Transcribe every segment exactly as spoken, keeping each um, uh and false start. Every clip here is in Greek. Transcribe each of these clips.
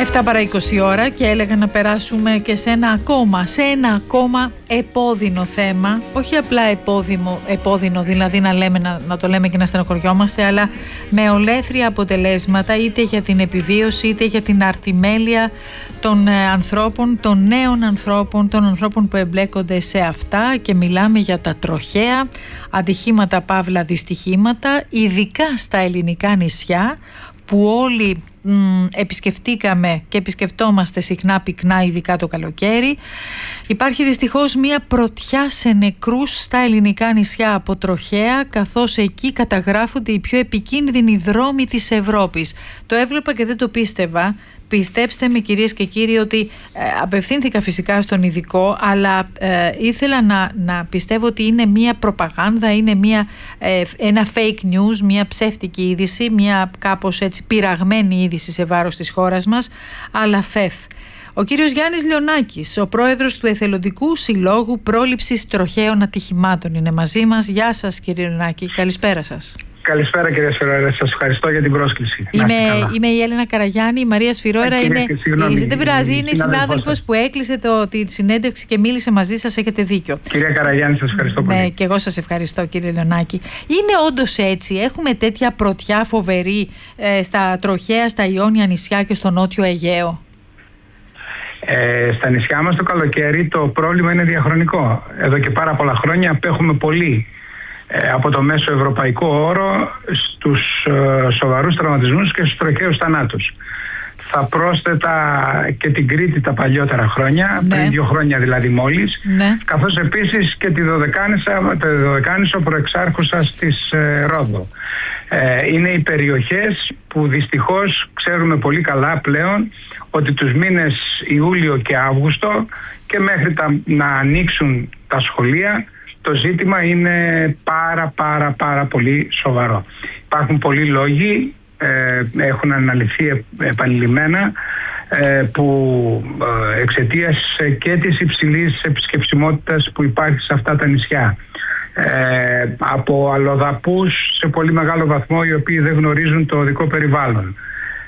επτά παρά είκοσι ώρα και έλεγα να περάσουμε και σε ένα ακόμα, σε ένα ακόμα επώδυνο θέμα. Όχι απλά επώδυνο, επώδυνο δηλαδή να, λέμε, να, να το λέμε και να στενοχωριόμαστε, αλλά με ολέθρια αποτελέσματα, είτε για την επιβίωση είτε για την αρτιμέλεια των ε, ανθρώπων, των νέων ανθρώπων, των ανθρώπων που εμπλέκονται σε αυτά, και μιλάμε για τα τροχαία ατυχήματα παύλα δυστυχήματα, ειδικά στα ελληνικά νησιά, που όλοι μ, επισκεφτήκαμε και επισκεφτόμαστε συχνά πυκνά, ειδικά το καλοκαίρι. Υπάρχει δυστυχώς μία πρωτιά σε νεκρούς στα ελληνικά νησιά από τροχαία, καθώς εκεί καταγράφονται οι πιο επικίνδυνοι δρόμοι της Ευρώπης. Το έβλεπα και δεν το πίστευα. Πιστέψτε με, κυρίες και κύριοι, ότι ε, απευθύνθηκα φυσικά στον ειδικό, αλλά ε, ήθελα να, να πιστεύω ότι είναι μία προπαγάνδα, είναι μία, ε, ένα fake news, μία ψεύτικη είδηση, μία κάπως έτσι πειραγμένη είδηση σε βάρος της χώρας μας, αλλά φεφ. Ο κύριος Γιάννης Λιονάκης, ο πρόεδρος του Εθελοντικού Συλλόγου Πρόληψης Τροχαίων Ατυχημάτων, είναι μαζί μας. Γεια σας, κύριε Λιονάκη, καλησπέρα σας. Καλησπέρα, κυρία Σφυρόερα, σας ευχαριστώ για την πρόσκληση. Είμαι, είμαι η Έλενα Καραγιάννη. Η Μαρία Σφυρόερα είναι. Συγγνώμη, δεν πειράζει, είναι η συνάδελφος που έκλεισε το, τη συνέντευξη και μίλησε μαζί σας. Έχετε δίκιο. Κυρία Καραγιάννη, σας ευχαριστώ πολύ. Ναι, και εγώ σας ευχαριστώ, κύριε Λιονάκη. Είναι όντως έτσι? Έχουμε τέτοια πρωτιά φοβερή ε, στα τροχαία, στα Ιόνια νησιά και στο Νότιο Αιγαίο? Ε, στα νησιά μας το καλοκαίρι το πρόβλημα είναι διαχρονικό. Εδώ και πάρα πολλά χρόνια απέχουμε πολύ ε, από το μέσο ευρωπαϊκό όρο στους ε, σοβαρούς τραυματισμούς και στους τροχαίους θανάτους. Θα πρόσθετα και την Κρήτη τα παλιότερα χρόνια, ναι. πριν δύο χρόνια δηλαδή μόλις, ναι. καθώς επίσης και τη Δωδεκάνησα, το Δωδεκάνησο προεξάρχουσας της ε, Ρόδο. Ε, είναι οι περιοχές που δυστυχώς ξέρουμε πολύ καλά πλέον ότι τους μήνες Ιούλιο και Αύγουστο και μέχρι τα, να ανοίξουν τα σχολεία, το ζήτημα είναι πάρα πάρα πάρα πολύ σοβαρό. Υπάρχουν πολλοί λόγοι, ε, έχουν αναλυθεί επανειλημμένα, ε, που ε, εξαιτίας και της υψηλής επισκεψιμότητας που υπάρχει σε αυτά τα νησιά. Ε, από αλλοδαπούς σε πολύ μεγάλο βαθμό, οι οποίοι δεν γνωρίζουν το οδικό περιβάλλον.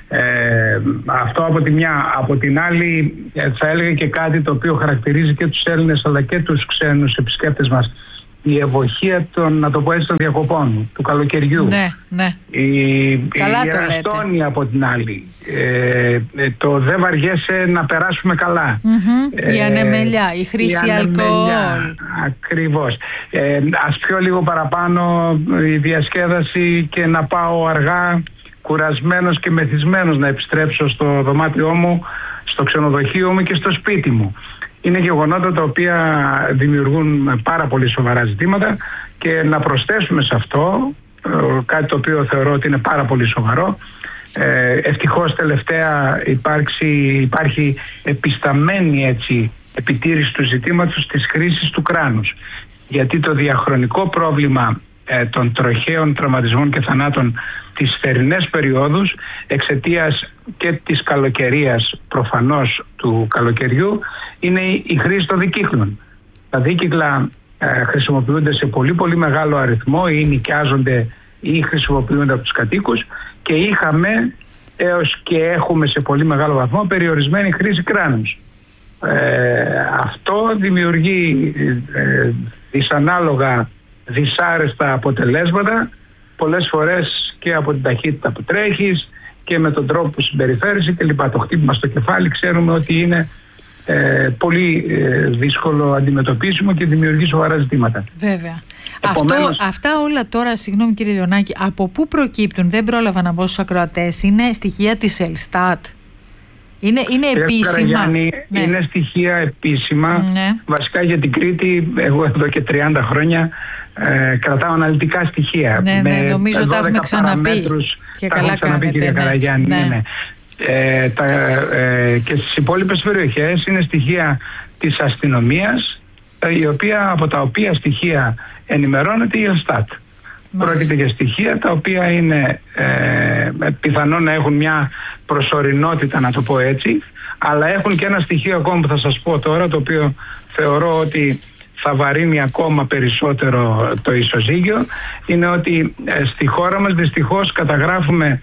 Ε, αυτό από τη μια. Από την άλλη, θα έλεγα και κάτι το οποίο χαρακτηρίζει και τους Έλληνες αλλά και τους ξένους επισκέπτες μας: η ευοχία των, να το πω έτσι, των διακοπών του καλοκαιριού. Ναι, ναι. Η, η Ιεραστόνη από την άλλη. Ε, το δεν βαριέσαι να περάσουμε καλά. Mm-hmm. Ε, η ανεμελιά, η χρήση η αλκοόλ. Ακριβώς. Ε, ας πιω λίγο παραπάνω η διασκέδαση και να πάω αργά, κουρασμένος και μεθυσμένος, να επιστρέψω στο δωμάτιό μου, στο ξενοδοχείο μου και στο σπίτι μου. Είναι γεγονότα τα οποία δημιουργούν πάρα πολύ σοβαρά ζητήματα, και να προσθέσουμε σε αυτό κάτι το οποίο θεωρώ ότι είναι πάρα πολύ σοβαρό. Ε, ευτυχώς τελευταία υπάρξει, υπάρχει επισταμένη έτσι, επιτήρηση του ζητήματος της χρήσης του κράνους. Γιατί το διαχρονικό πρόβλημα ε, των τροχαίων τραυματισμών και θανάτων τις θερινές περιόδους, εξαιτίας και της καλοκαιρίας προφανώς του καλοκαιριού, είναι η χρήση των δικύκλων. Τα δίκυκλα ε, χρησιμοποιούνται σε πολύ πολύ μεγάλο αριθμό, ή νοικιάζονται ή χρησιμοποιούνται από τους κατοίκους, και είχαμε έως και έχουμε σε πολύ μεγάλο βαθμό περιορισμένη χρήση κράνους. Ε, αυτό δημιουργεί ε, δυσανάλογα δυσάρεστα αποτελέσματα, πολλές φορές και από την ταχύτητα που τρέχεις και με τον τρόπο που συμπεριφέρεσαι κλπ. Το χτύπημα στο κεφάλι ξέρουμε ότι είναι ε, πολύ ε, δύσκολο αντιμετωπίσιμο και δημιουργεί σοβαρά ζητήματα. Βέβαια. Επομένως, Αυτό, αυτά όλα τώρα, συγγνώμη κύριε Λιονάκη, από πού προκύπτουν? Δεν πρόλαβα να μπω στους ακροατές. Είναι στοιχεία της Ελστάτ? Είναι, είναι επίσημα? Ναι. Είναι στοιχεία επίσημα. Ναι. Βασικά για την Κρήτη, εγώ εδώ και τριάντα χρόνια ε, κρατάω αναλυτικά στοιχεία. Ναι, ναι, νομίζω τα έχουμε ξαναπεί. Και τα καλά ξαναπεί, κάνετε. Κυρία Ναι. Καραγιάννη. Ναι. Ναι, ναι. Ε, τα, ε, και στις υπόλοιπες περιοχές είναι στοιχεία της αστυνομίας, η οποία, από τα οποία στοιχεία ενημερώνεται η Ελστάτ. Πρόκειται για στοιχεία τα οποία είναι ε, πιθανόν να έχουν μια προσωρινότητα, να το πω έτσι, αλλά έχουν και ένα στοιχείο ακόμα που θα σας πω τώρα, το οποίο θεωρώ ότι θα βαρύνει ακόμα περισσότερο το ισοζύγιο. Είναι ότι ε, στη χώρα μας δυστυχώς καταγράφουμε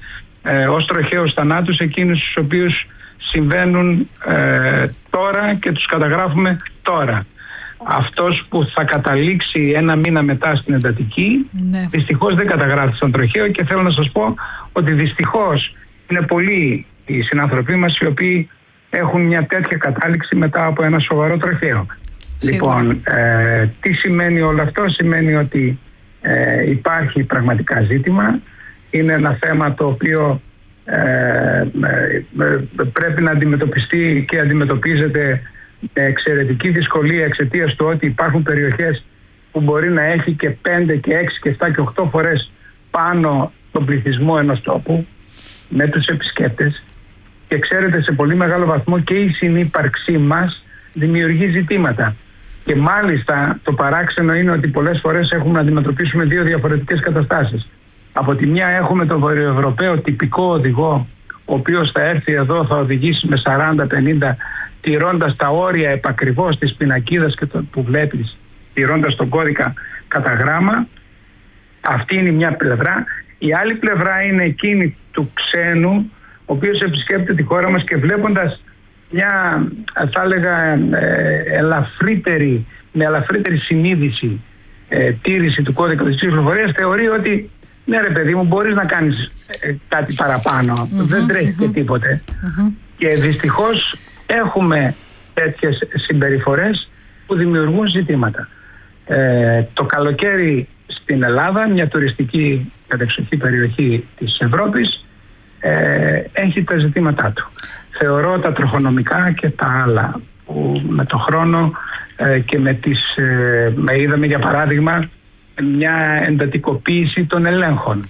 ε, ως τροχαίους θανάτους εκείνους τους οποίους συμβαίνουν ε, τώρα και τους καταγράφουμε τώρα. Αυτός που θα καταλήξει ένα μήνα μετά στην εντατική, ναι, δυστυχώς δεν καταγράφει στον τροχαίο, και θέλω να σας πω ότι δυστυχώς είναι πολλοί οι συνανθρωποί μας οι οποίοι έχουν μια τέτοια κατάληξη μετά από ένα σοβαρό τροχαίο. Σίγουρα. Λοιπόν, ε, τι σημαίνει όλο αυτό? Σημαίνει ότι ε, υπάρχει πραγματικά ζήτημα. Είναι ένα θέμα το οποίο ε, ε, ε, πρέπει να αντιμετωπιστεί και αντιμετωπίζεται με εξαιρετική δυσκολία εξαιτίας του ότι υπάρχουν περιοχές που μπορεί να έχει και πέντε και έξι και επτά και οκτώ φορές πάνω τον πληθυσμό ενός τόπου με τους επισκέπτες, και ξέρετε, σε πολύ μεγάλο βαθμό και η συνύπαρξή μας δημιουργεί ζητήματα. Και μάλιστα το παράξενο είναι ότι πολλές φορές έχουμε να αντιμετωπίσουμε δύο διαφορετικές καταστάσεις. Από τη μια έχουμε τον βορειοευρωπαίο τυπικό οδηγό, ο οποίος θα έρθει εδώ, θα οδηγήσει με σαράντα πενήντα, τηρώντας τα όρια επακριβώς της πινακίδας και το, που βλέπεις, τηρώντας τον κώδικα κατά γράμμα. Αυτή είναι η μια πλευρά. Η άλλη πλευρά είναι εκείνη του ξένου, ο οποίος επισκέπτεται τη χώρα μας και βλέποντας μια, θα έλεγα, ε, ελαφρύτερη, με ελαφρύτερη συνείδηση ε, τήρηση του κώδικα της κυκλοφορίας, θεωρεί ότι ναι ρε παιδί μου, μπορείς να κάνεις ε, κάτι παραπάνω, mm-hmm, δεν τρέχει mm-hmm. και τίποτε. Mm-hmm. Και δυστυχώς έχουμε τέτοιες συμπεριφορές που δημιουργούν ζητήματα. Ε, το καλοκαίρι στην Ελλάδα, μια τουριστική κατεξοχή περιοχή της Ευρώπης, ε, έχει τα ζητήματά του. Θεωρώ τα τροχονομικά και τα άλλα που με το χρόνο ε, και με τις, ε, με είδαμε για παράδειγμα μια εντατικοποίηση των ελέγχων.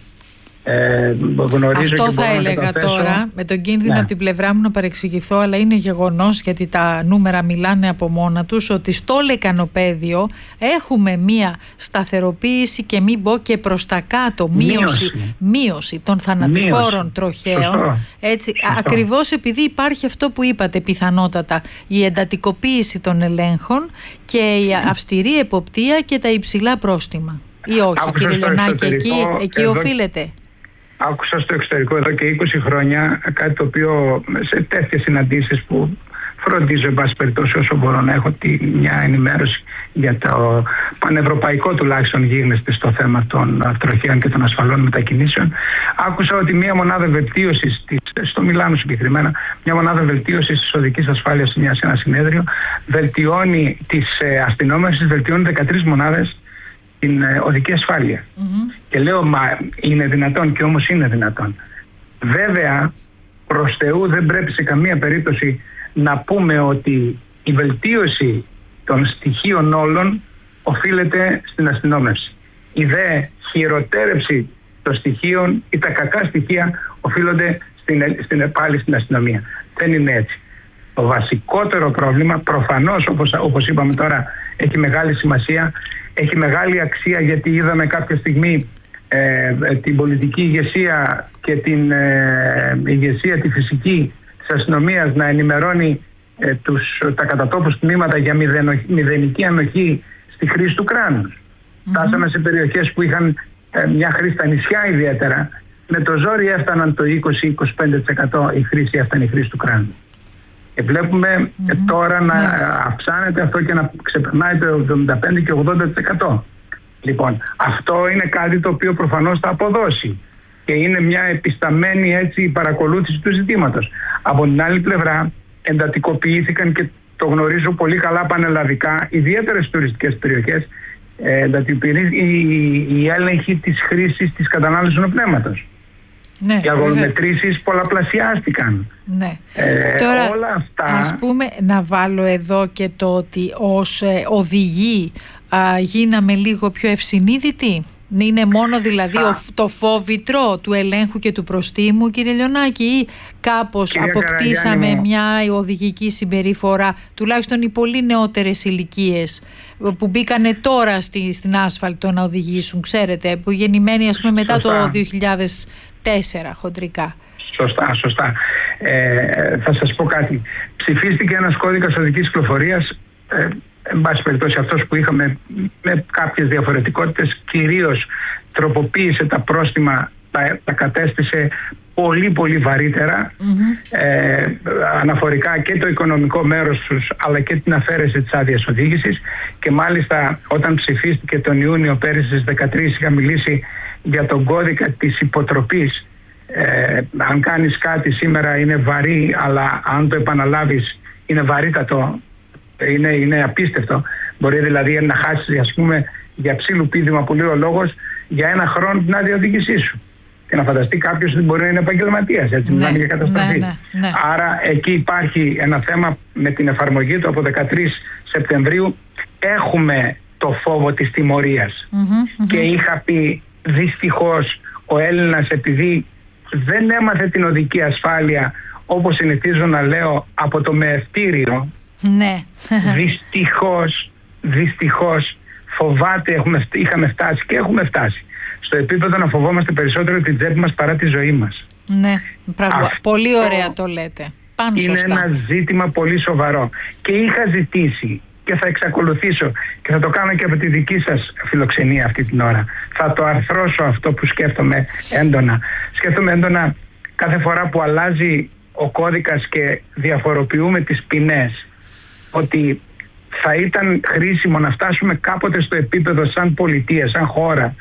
Ε, Αυτό θα έλεγα τώρα, με τον κίνδυνο ναι. από την πλευρά μου να παρεξηγηθώ, αλλά είναι γεγονός, γιατί τα νούμερα μιλάνε από μόνα τους, ότι στο λεκανοπέδιο έχουμε μία σταθεροποίηση και μην πω και προς τα κάτω μείωση, μείωση. μείωση των θανατηφόρων μείωση. τροχαίων. Σωστό. Έτσι, Σωστό. Ακριβώς επειδή υπάρχει αυτό που είπατε, πιθανότατα η εντατικοποίηση των ελέγχων και η αυστηρή εποπτεία και τα υψηλά πρόστιμα. Ή όχι? Άκουσα, κύριε Λιονάκη, εκεί, εκεί εδώ... οφείλεται. Άκουσα στο εξωτερικό εδώ και είκοσι χρόνια κάτι το οποίο σε τέτοιες συναντήσεις που φροντίζω εν πάση περιπτώσει όσο μπορώ να έχω τη, μια ενημέρωση για το πανευρωπαϊκό τουλάχιστον γίγνεσθε στο θέμα των τροχαίων και των ασφαλών μετακινήσεων, άκουσα ότι μια μονάδα βελτίωσης, στο Μιλάνο συγκεκριμένα, μια μονάδα βελτίωσης της οδικής ασφάλειας σε ένα συνέδριο βελτιώνει τις αστυνόμευσης, βελτιώνει δεκατρείς μονάδες την οδική ασφάλεια. Mm-hmm. Και λέω, μα είναι δυνατόν? Και όμως είναι δυνατόν. Βέβαια, προς Θεού δεν πρέπει σε καμία περίπτωση να πούμε ότι η βελτίωση των στοιχείων όλων οφείλεται στην αστυνόμευση. Η δε χειροτέρευση των στοιχείων ή τα κακά στοιχεία οφείλονται στην, στην, πάλι στην αστυνομία. Δεν είναι έτσι. Το βασικότερο πρόβλημα, προφανώς όπως, όπως είπαμε τώρα, έχει μεγάλη σημασία, έχει μεγάλη αξία, γιατί είδαμε κάποια στιγμή ε, την πολιτική ηγεσία και την ε, ηγεσία τη φυσική της αστυνομίας να ενημερώνει ε, τους, τα κατατόπους τμήματα για μηδενο, μηδενική ανοχή στη χρήση του κράνους. Mm-hmm. Φτάσαμε σε περιοχές που είχαν ε, μια χρήση στα νησιά ιδιαίτερα, με το ζόρι έφταναν το είκοσι με είκοσι πέντε τοις εκατό η χρήση, έφτανε η χρήση του κράνους. Και βλέπουμε mm-hmm. τώρα να yes. αυξάνεται αυτό και να ξεπερνάει το εβδομήντα πέντε και ογδόντα τοις εκατό. Λοιπόν, αυτό είναι κάτι το οποίο προφανώς θα αποδώσει και είναι μια επισταμένη έτσι παρακολούθηση του ζητήματος. Από την άλλη πλευρά εντατικοποιήθηκαν, και το γνωρίζω πολύ καλά πανελλαδικά, ιδιαίτερα στις τουριστικές περιοχές, εντατικοποιήθηκαν οι, οι έλεγχοι της χρήσης της κατανάλωσης νοπνεύματος. Ναι, οι αγωνομετρήσεις πολλαπλασιάστηκαν. Ναι. Ε, Τώρα, όλα αυτά... ας πούμε, να βάλω εδώ και το ότι ως ε, οδηγοί α, γίναμε λίγο πιο ευσυνείδητοι. Είναι μόνο δηλαδή ο, το φόβητρο του ελέγχου και του προστίμου, κύριε Λιονάκη, ή κάπως κύριε αποκτήσαμε μια οδηγική συμπεριφορά, τουλάχιστον οι πολύ νεότερες ηλικίες που μπήκανε τώρα στη, στην άσφαλτο να οδηγήσουν, ξέρετε, που γεννημένοι ας πούμε μετά σωστά. το δύο χιλιάδες τέσσερα χοντρικά. Σωστά, σωστά. Ε, θα σας πω κάτι. Ψηφίστηκε ένας κώδικας οδικής κυκλοφορίας, ε, εν πάση περιπτώσει αυτός που είχαμε με κάποιες διαφορετικότητες, κυρίως τροποποίησε τα πρόστιμα, τα, τα κατέστησε πολύ πολύ βαρύτερα, mm-hmm. ε, αναφορικά και το οικονομικό μέρος τους αλλά και την αφαίρεση της άδειας οδήγησης, και μάλιστα όταν ψηφίστηκε τον Ιούνιο πέρυσι στις δεκατρείς είχα μιλήσει για τον κώδικα της υποτροπής. Ε, αν κάνεις κάτι σήμερα είναι βαρύ, αλλά αν το επαναλάβεις είναι βαρύτατο, είναι, είναι απίστευτο. Μπορεί δηλαδή να χάσεις, ας πούμε, για ψήλου πήδημα που λέει ο λόγος, για ένα χρόνο την άδεια οδήγησή σου. Και να φανταστεί κάποιος ότι μπορεί να είναι επαγγελματίας, έτσι, ναι, μιλάμε για καταστροφή. Ναι, ναι, ναι. Άρα εκεί υπάρχει ένα θέμα με την εφαρμογή του από δεκατρείς Σεπτεμβρίου. Έχουμε το φόβο της τιμωρίας. Mm-hmm, mm-hmm. Και είχα πει, δυστυχώς ο Έλληνας, επειδή δεν έμαθε την οδική ασφάλεια, όπως συνηθίζω να λέω, από το μεευτήριο, ναι. δυστυχώς, δυστυχώς φοβάται, έχουμε, είχαμε φτάσει και έχουμε φτάσει στο επίπεδο να φοβόμαστε περισσότερο την τσέπη μας παρά τη ζωή μας. Ναι, πράγμα. Πολύ ωραία το λέτε. Πάνω είναι σωστά. ένα ζήτημα πολύ σοβαρό. Και είχα ζητήσει και θα εξακολουθήσω και θα το κάνω και από τη δική σας φιλοξενία αυτή την ώρα. Θα το αρθρώσω αυτό που σκέφτομαι έντονα. Σκέφτομαι έντονα κάθε φορά που αλλάζει ο κώδικας και διαφοροποιούμε τις ποινές, ότι θα ήταν χρήσιμο να φτάσουμε κάποτε στο επίπεδο σαν πολιτεία, σαν χώρα,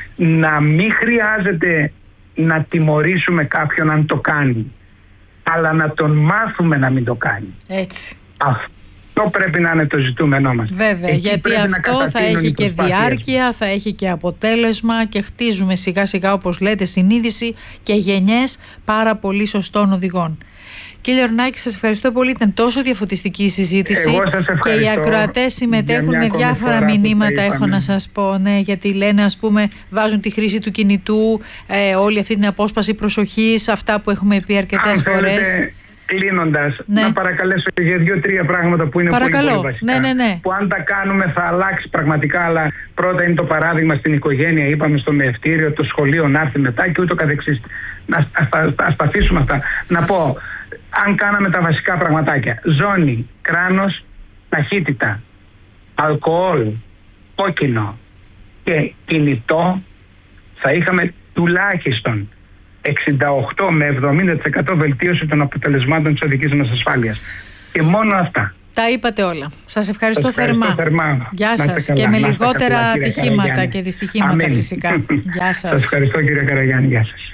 να μην χρειάζεται να τιμωρήσουμε κάποιον αν το κάνει, αλλά να τον μάθουμε να μην το κάνει. Έτσι. Αυτό πρέπει να είναι το ζητούμενό μας. Βέβαια, εκεί γιατί αυτό θα έχει και διάρκεια, θα έχει και αποτέλεσμα και χτίζουμε σιγά σιγά, όπως λέτε, συνείδηση και γενιές πάρα πολύ σωστών οδηγών. Κύριε Ορνάκη, σας ευχαριστώ πολύ. Ήταν τόσο διαφωτιστική η συζήτηση. Και οι ακροατές συμμετέχουν με διάφορα μηνύματα, έχω να σας πω. Ναι, γιατί λένε, ας πούμε, βάζουν τη χρήση του κινητού, ε, όλη αυτή την απόσπαση προσοχής, αυτά που έχουμε πει αρκετές φορές. Κλείνοντας, ναι. να παρακαλέσω για δύο-τρία πράγματα που είναι Παρακαλώ. πολύ, πολύ βασικά. Ναι, ναι, ναι. Που αν τα κάνουμε θα αλλάξει πραγματικά, αλλά πρώτα είναι το παράδειγμα στην οικογένεια, είπαμε, στο μεευτήριο, το σχολείο να έρθει μετά και ούτω καθεξής. Να ας τα αφήσουμε αυτά. Να πω, αν κάναμε τα βασικά πραγματάκια, ζώνη, κράνος, ταχύτητα, αλκοόλ, κόκκινο και κινητό, θα είχαμε τουλάχιστον εξήντα οκτώ με εβδομήντα τοις εκατό βελτίωση των αποτελεσμάτων της οδικής μας ασφάλειας. Και μόνο αυτά. Τα είπατε όλα. Σας ευχαριστώ, σας ευχαριστώ θερμά. θερμά. Γεια σας. Και με λιγότερα ατυχήματα και δυστυχήματα. Αμήν. Φυσικά. Γεια σας. Σας ευχαριστώ, κύριε Καραγιάννη. Γεια σας.